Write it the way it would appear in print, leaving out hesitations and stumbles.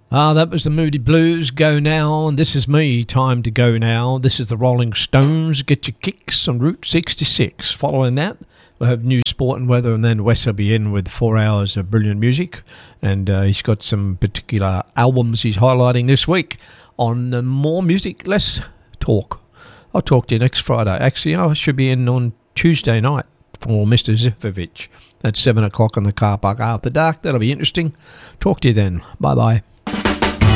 That was the Moody Blues, Go Now, and this is me, Time to Go Now. This is the Rolling Stones, Get Your Kicks on Route 66. Following that, we'll have new sport and weather, and then Wes will be in with 4 hours of brilliant music, and he's got some particular albums he's highlighting this week on More Music, Less Talk. I'll talk to you next Friday. Actually, I should be in on Tuesday night for Mr. Zifovich at 7 o'clock in the car park after dark. That'll be interesting. Talk to you then. Bye-bye.